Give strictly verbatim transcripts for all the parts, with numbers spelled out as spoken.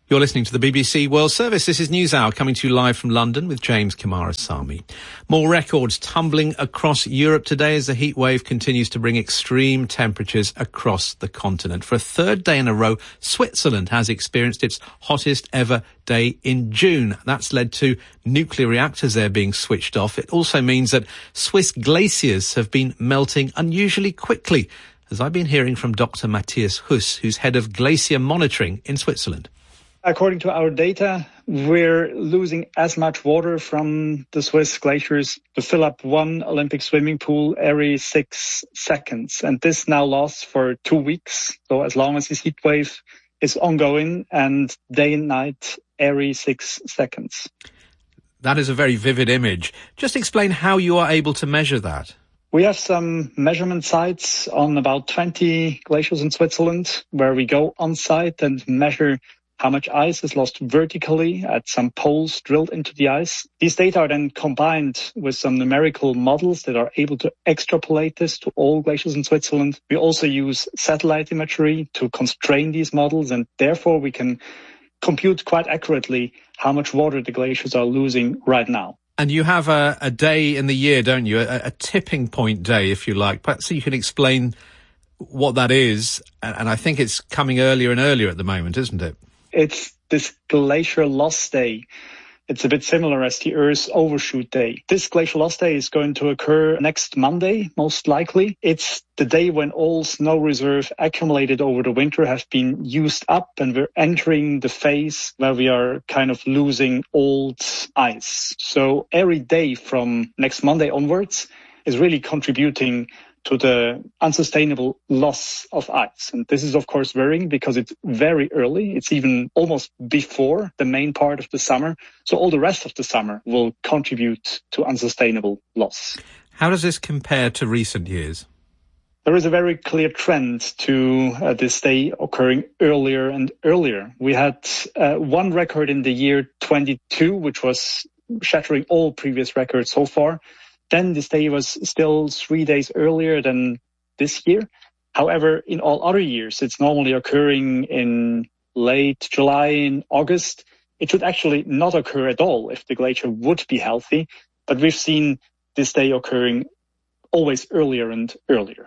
You're listening to the B B C World Service. This is NewsHour coming to you live from London with James Kamarasamy. More records tumbling across Europe today as the heat wave continues to bring extreme temperatures across the continent. For a third day in a row, Switzerland has experienced its hottest ever day in June. That's led to nuclear reactors there being switched off. It also means that Swiss glaciers have been melting unusually quickly, as I've been hearing from Doctor Matthias Huss, who's head of glacier monitoring in Switzerland. According to our data, we're losing as much water from the Swiss glaciers to fill up one Olympic swimming pool every six seconds. And this now lasts for two weeks. So as long as this heat wave is ongoing and day and night every six seconds. That is a very vivid image. Just explain how you are able to measure that. We have some measurement sites on about twenty glaciers in Switzerland where we go on site and measure how much ice is lost vertically at some poles drilled into the ice. These data are then combined with some numerical models that are able to extrapolate this to all glaciers in Switzerland. We also use satellite imagery to constrain these models, and therefore we can compute quite accurately how much water the glaciers are losing right now. And you have a, a day in the year, don't you? A, a tipping point day, if you like. Perhaps you can explain what that is. And I think it's coming earlier and earlier at the moment, isn't it? It's this glacier loss day. It's a bit similar as the Earth's overshoot day. This glacier loss day is going to occur next Monday, most likely. It's the day when all snow reserve accumulated over the winter have been used up, and we're entering the phase where we are kind of losing old ice. So every day from next Monday onwards is really contributing to the unsustainable loss of ice. And this is, of course, worrying because it's very early. It's even almost before the main part of the summer. So all the rest of the summer will contribute to unsustainable loss. How does this compare to recent years? There is a very clear trend to uh, this day occurring earlier and earlier. We had uh, one record in the year twenty-two, which was shattering all previous records so far. Then this day was still three days earlier than this year. However, in all other years, it's normally occurring in late July and August. It should actually not occur at all if the glacier would be healthy. But we've seen this day occurring always earlier and earlier.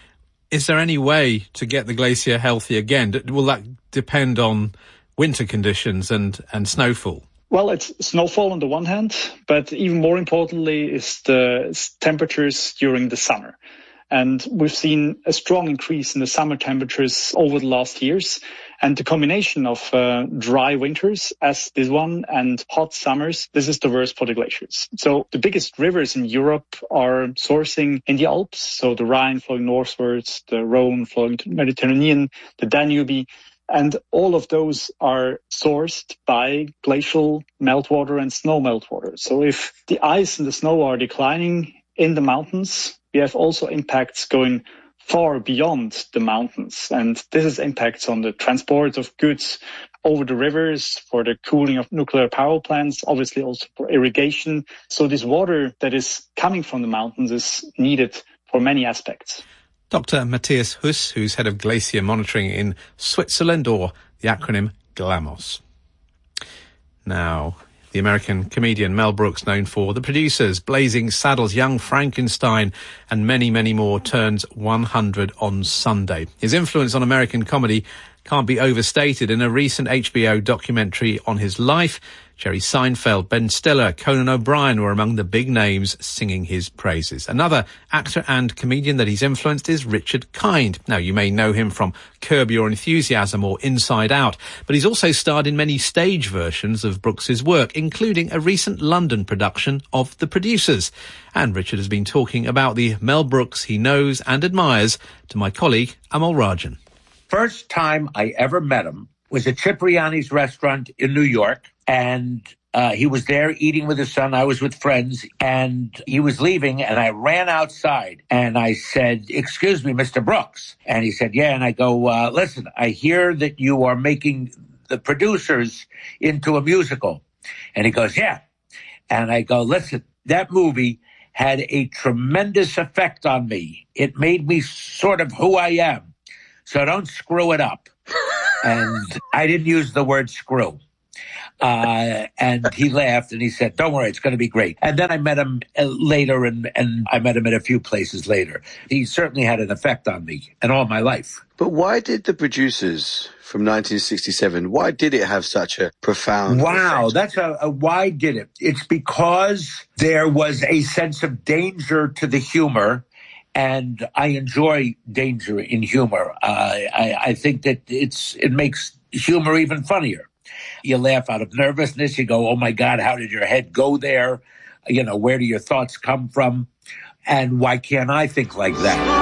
Is there any way to get the glacier healthy again? Will that depend on winter conditions and, and snowfall? Well, it's snowfall on the one hand, but even more importantly is the temperatures during the summer. And we've seen a strong increase in the summer temperatures over the last years. And the combination of uh, dry winters as this one and hot summers, this is the worst for the glaciers. So the biggest rivers in Europe are sourcing in the Alps. So the Rhine flowing northwards, the Rhone flowing to the Mediterranean, the Danube. And all of those are sourced by glacial meltwater and snow meltwater. So if the ice and the snow are declining in the mountains, we have also impacts going far beyond the mountains. And this is impacts on the transport of goods over the rivers, for the cooling of nuclear power plants, obviously also for irrigation. So this water that is coming from the mountains is needed for many aspects. Doctor Matthias Huss, who's head of glacier monitoring in Switzerland, or the acronym GLAMOS. Now, the American comedian Mel Brooks, known for The Producers, Blazing Saddles, Young Frankenstein, and many, many more, turns one hundred on Sunday. His influence on American comedy can't be overstated. In a recent H B O documentary on his life, Jerry Seinfeld, Ben Stiller, Conan O'Brien were among the big names singing his praises. Another actor and comedian that he's influenced is Richard Kind. Now, you may know him from Curb Your Enthusiasm or Inside Out, but he's also starred in many stage versions of Brooks's work, including a recent London production of The Producers. And Richard has been talking about the Mel Brooks he knows and admires to my colleague, Amal Rajan. First time I ever met him was at Cipriani's restaurant in New York, and uh, he was there eating with his son. I was with friends, and he was leaving, and I ran outside, and I said, "Excuse me, Mister Brooks." And he said, "Yeah." And I go, uh, "Listen, I hear that you are making The Producers into a musical." And he goes, "Yeah." And I go, "Listen, that movie had a tremendous effect on me. It made me sort of who I am. So don't screw it up." And I didn't use the word screw. Uh, and he laughed and he said, don't worry, it's going to be great. And then I met him later and, and I met him at a few places later. He certainly had an effect on me and all my life. But why did the producers from nineteen sixty-seven, why did it have such a profound Wow, effect? that's a, a why did it? It's because there was a sense of danger to the humor. And I enjoy danger in humor. Uh, I, I think that it's it makes humor even funnier. You laugh out of nervousness. You go, oh, my God, how did your head go there? You know, where do your thoughts come from? And why can't I think like that?